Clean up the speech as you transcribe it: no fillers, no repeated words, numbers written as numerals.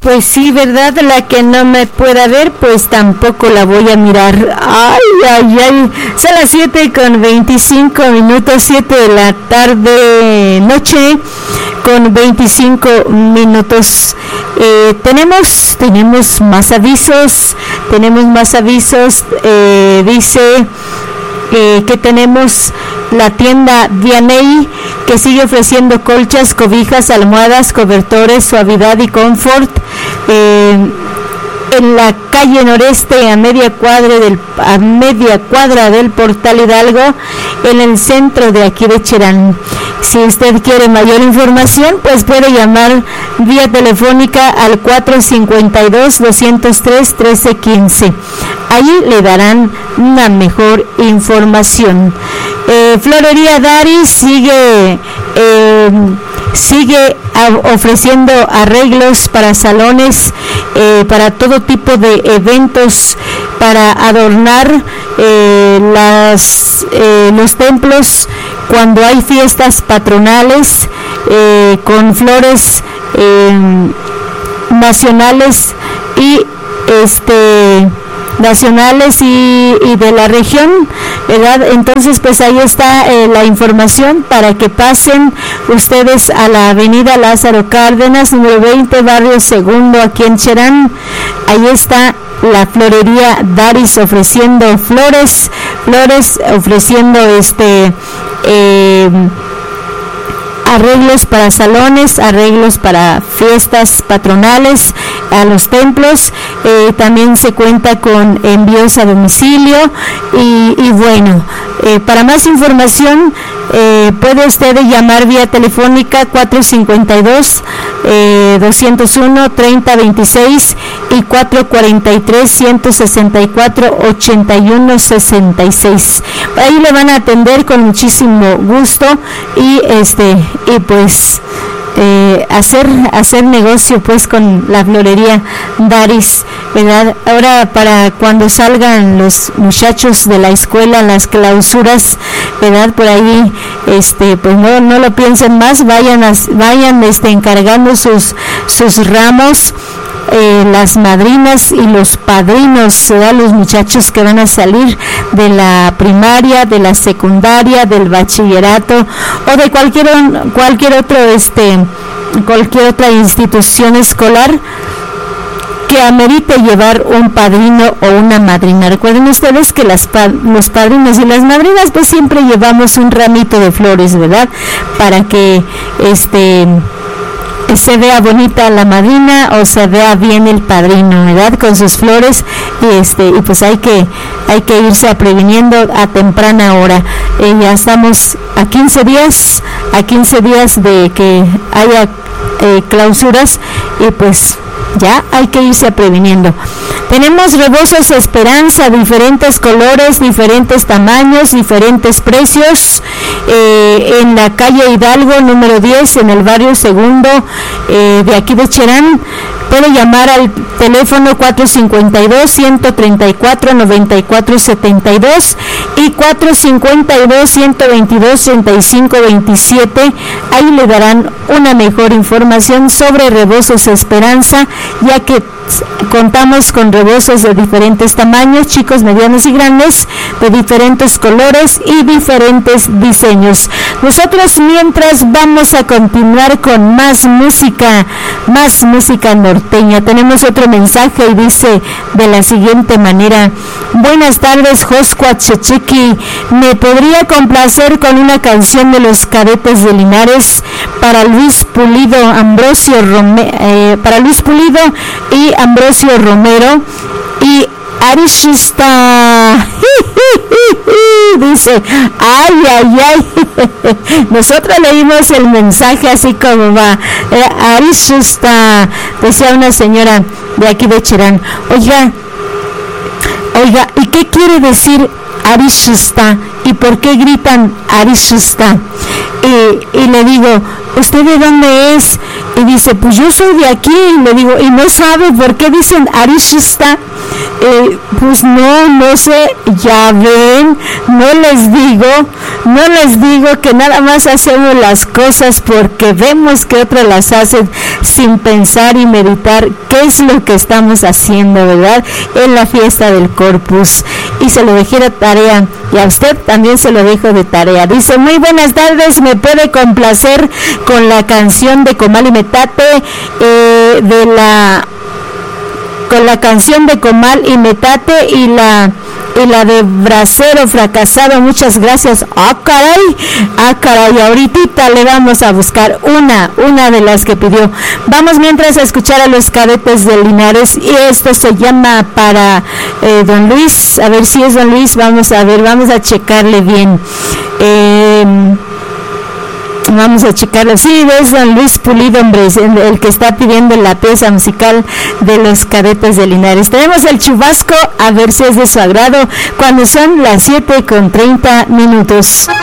Pues sí, ¿verdad? La que no me pueda ver, pues tampoco la voy a mirar. Ay, ay, ay. Son las 7:25, 7 de la tarde, noche, con 25 minutos. Tenemos más avisos. Dice que tenemos la tienda Vianey, que sigue ofreciendo colchas, cobijas, almohadas, cobertores, suavidad y confort, en la calle Noreste, a media cuadra del Portal Hidalgo, en el centro de aquí de Cherán. Si usted quiere mayor información, pues puede llamar vía telefónica al 452-203-1315. Allí le darán una mejor información. Florería Daris sigue ofreciendo arreglos para salones, para todo tipo de eventos, para adornar los templos cuando hay fiestas patronales, con flores nacionales y de la región, ¿verdad? Entonces, pues ahí está la información para que pasen ustedes a la avenida Lázaro Cárdenas, número 20, barrio Segundo, aquí en Cherán. Ahí está la florería Daris ofreciendo flores, ofreciendo arreglos para salones, arreglos para fiestas patronales, a los templos. También se cuenta con envíos a domicilio y bueno, para más información puede usted llamar vía telefónica 452-201-3026 y 443-164-8166. Ahí le van a atender con muchísimo gusto y pues hacer negocio pues con la florería Daris, ¿verdad? Ahora, para cuando salgan los muchachos de la escuela, las clausuras, ¿verdad? Por ahí pues no lo piensen más, vayan encargando sus ramos. Las madrinas y los padrinos, ¿verdad? Los muchachos que van a salir de la primaria, de la secundaria, del bachillerato o de cualquier otra institución escolar que amerite llevar un padrino o una madrina. Recuerden ustedes que los padrinos y las madrinas pues siempre llevamos un ramito de flores, ¿verdad? Para que se vea bonita la madrina o se vea bien el padrino, ¿verdad? Con sus flores, y pues hay que irse previniendo a temprana hora. Ya estamos a 15 días de que haya clausuras y pues ya hay que irse previniendo. Tenemos rebozos Esperanza, diferentes colores, diferentes tamaños, diferentes precios, en la calle Hidalgo número 10, en el barrio Segundo, de aquí de Cherán. Puede llamar al teléfono 452-134-9472 y 452-122-3527. Ahí le darán una mejor información sobre rebozos Esperanza, ya que contamos con rebozos de diferentes tamaños, chicos, medianos y grandes, de diferentes colores y diferentes diseños. Nosotros mientras vamos a continuar con más música norteña. Tenemos otro mensaje y dice de la siguiente manera: buenas tardes, Joscua Chechequi, ¿me podría complacer con una canción de los Cadetes de Linares para Luis Pulido y Ambrosio Romero y Arishista? Dice, ay. Nosotros leímos el mensaje así como va. Arishista, decía una señora de aquí de Cherán. Oiga, ¿y qué quiere decir Arishista? ¿Y por qué gritan Arishista? Y le digo, ¿usted de dónde es? Y dice, pues yo soy de aquí. Y le digo, ¿y no sabe por qué dicen Arishista? pues no sé, ya ven, no les digo que nada más hacemos las cosas porque vemos que otros las hacen sin pensar y meditar qué es lo que estamos haciendo, ¿verdad? En la fiesta del Corpus. Y se lo dejé de tarea, y a usted también se lo dejo de tarea. Dice, muy buenas tardes, me puede complacer con la canción de Comal y Metate, con la canción de Comal y Metate y la de Bracero Fracasado, muchas gracias. Caray, ahorita le vamos a buscar una de las que pidió. Vamos mientras a escuchar a los Cadetes de Linares, y esto se llama para don Luis, a ver si es don Luis, vamos a checarle bien. Vamos a checarlo. Sí, es don Luis Pulido, hombre, el que está pidiendo la pieza musical de los Cadetes de Linares. Tenemos el chubasco, a ver si es de su agrado, cuando son las 7:30.